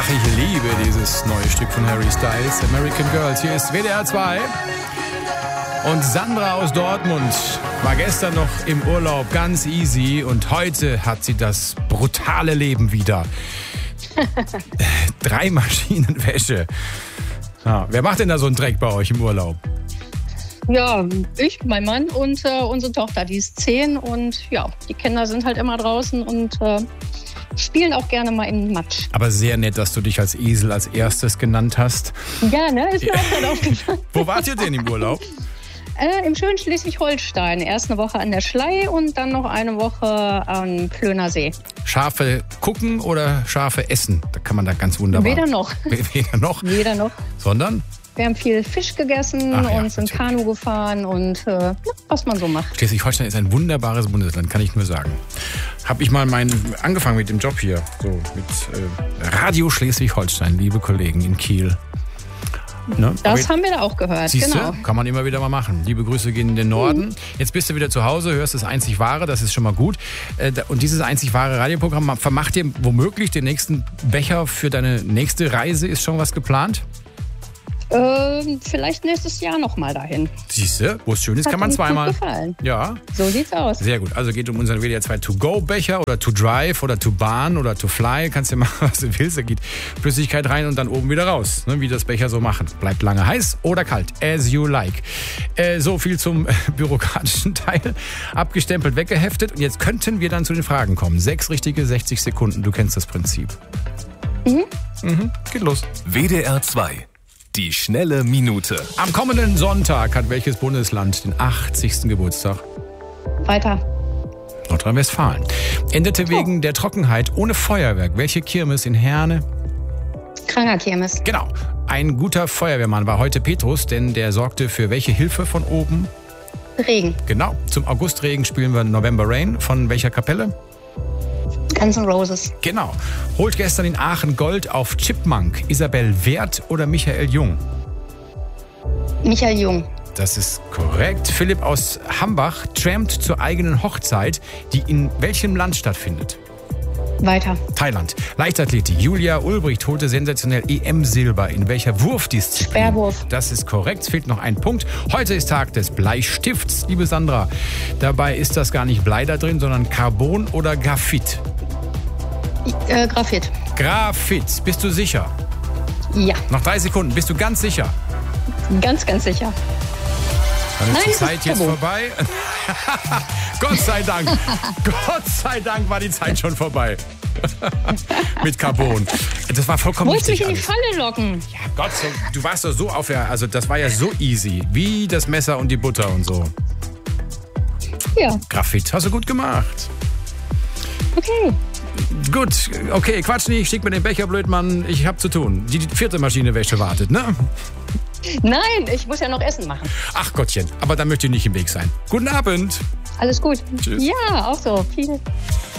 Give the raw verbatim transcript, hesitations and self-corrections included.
Ach, ich liebe dieses neue Stück von Harry Styles, American Girls. Hier ist W D R zwei. Und Sandra aus Dortmund war gestern noch im Urlaub, ganz easy. Und heute hat sie das brutale Leben wieder. Drei Maschinen Wäsche. Ja, wer macht denn da so einen Dreck bei euch im Urlaub? Ja, ich, mein Mann und äh, unsere Tochter, die ist zehn. Und ja, die Kinder sind halt immer draußen und äh, spielen auch gerne mal in Matsch. Aber sehr nett, dass du dich als Esel als erstes genannt hast. Ja, ne? Ist mir auch gerade aufgefallen. Wo wart ihr denn im Urlaub? Äh, Im schönen Schleswig-Holstein. Erst eine Woche an der Schlei und dann noch eine Woche am Plöner See. Schafe gucken oder Schafe essen? Da kann man da ganz wunderbar. Weder noch. Weder noch? Weder noch. Sondern? Wir haben viel Fisch gegessen Ach ja, und sind natürlich. Kanu gefahren und äh, was man so macht. Schleswig-Holstein ist ein wunderbares Bundesland, kann ich nur sagen. Habe ich mal mein, angefangen mit dem Job hier, so mit äh, Radio Schleswig-Holstein, liebe Kollegen in Kiel. Ne? Das haben wir da auch gehört, Siehst genau. du, kann man immer wieder mal machen. Liebe Grüße gehen in den Norden. Mhm. Jetzt bist du wieder zu Hause, hörst das Einzig Wahre, das ist schon mal gut. Und dieses Einzig Wahre Radioprogramm vermacht dir womöglich den nächsten Becher für deine nächste Reise. Ist schon was geplant? Ähm, vielleicht nächstes Jahr noch mal dahin. Siehst du, wo es schön ist, Hat kann man uns gut zweimal. gefallen. Ja. So sieht's aus. Sehr gut. Also geht um unseren W D R zwei To-Go-Becher oder To-Drive oder To-Bahn oder To-Fly. Kannst du machen, was du willst. Da geht Flüssigkeit rein und dann oben wieder raus. Ne, wie das Becher so machen. Bleibt lange heiß oder kalt. As you like. Äh, so viel zum äh, bürokratischen Teil. Abgestempelt, weggeheftet. Und jetzt könnten wir dann zu den Fragen kommen. Sechs richtige, sechzig Sekunden. Du kennst das Prinzip. Mhm. Mhm. Geht los. W D R zwei. Die schnelle Minute. Am kommenden Sonntag hat welches Bundesland den achtzigsten Geburtstag? Weiter. Nordrhein-Westfalen. Endete wegen der Trockenheit ohne Feuerwerk. Welche Kirmes in Herne? Krangerkirmes. Genau. Ein guter Feuerwehrmann war heute Petrus, denn der sorgte für welche Hilfe von oben? Regen. Genau. Zum Augustregen spielen wir November Rain. Von welcher Kapelle? Guns N' Roses. Genau. Holt gestern in Aachen Gold auf Chipmunk. Isabel Werth oder Michael Jung? Michael Jung. Das ist korrekt. Philipp aus Hambach trampt zur eigenen Hochzeit, die in welchem Land stattfindet? Weiter. Thailand. Leichtathletik. Julia Ulbricht holte sensationell E M-Silber. In welcher Wurfdisziplin? Speerwurf. Das ist korrekt. Es fehlt noch ein Punkt. Heute ist Tag des Bleistifts, liebe Sandra. Dabei ist das gar nicht Blei da drin, sondern Carbon oder Graphit. Äh, Graphit. Graphit. Bist du sicher? Ja, Noch drei Sekunden. Bist du ganz sicher? ganz, ganz sicher. Dann ist Nein, die es Zeit ist jetzt Carbon. vorbei. Gott sei Dank. Gott sei Dank war die Zeit schon vorbei. Mit Carbon. Das war vollkommen Wolltest mich richtig in die alles. Falle locken? Ja, Gott sei Dank. Du warst doch so auf der, also das war ja so easy. Wie das Messer und die Butter und so. Ja, Graphit. Hast du gut gemacht. okay. Gut, okay, Quatsch nicht. Schick mir den Becher, Blödmann. Ich hab zu tun. Die vierte Maschine Wäsche wartet, ne? Nein, ich muss ja noch Essen machen. Ach Gottchen, aber da möchte ich nicht im Weg sein. Guten Abend. Alles gut. Tschüss. Ja, auch so. Viel